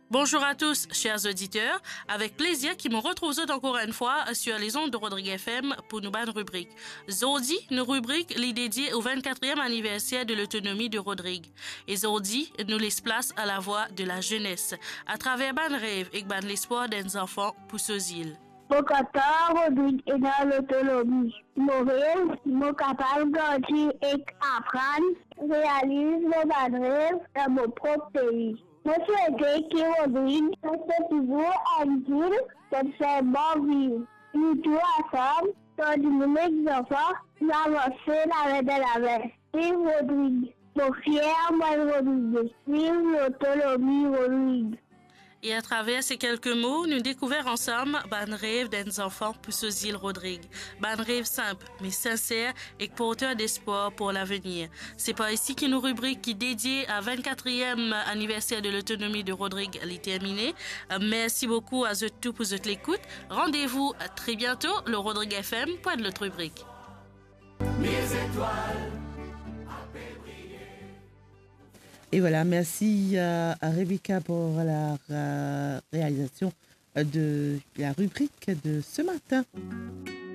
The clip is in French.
Bonjour à tous, chers auditeurs. Avec plaisir qui me retrouve encore une fois sur les ondes de Rodrigue FM pour nous une rubrique. Aujourd'hui, une rubrique est dédiée au 24e anniversaire de l'autonomie de Rodrigue. Et aujourd'hui, nous laisse place à la voix de la jeunesse, à travers ban rêve et ban l'espoir des enfants pour ces îles. Mon Qatar, Rodrigue est dans l'autonomie. Mon rêve, mon capable de grandir et apprendre, réalise mon rêve dans mon propre pays. Je souhaite que Rodrigue reste toujours agile pour faire bon vivre. Nous tous ensemble, dans du monde enfants, nous avançons la main de la main. Vive Rodrigue, mon fier moi Rodrigue. Vive l'autonomie Rodrigue. Et à travers ces quelques mots, nous découvrons ensemble ban rêve des enfants pour ces îles Rodrigue. Ban rêve simple, mais sincère et porteur d'espoir pour l'avenir. C'est par ici qu'une rubrique qui est dédiée à 24e anniversaire de l'autonomie de Rodrigue est terminée. Merci beaucoup à eux tous pour votre écoute. Rendez-vous très bientôt, le Rodrigue FM, pour de l'autre rubrique. Mes étoiles. Et voilà, merci à Rebecca pour la réalisation de la rubrique de ce matin.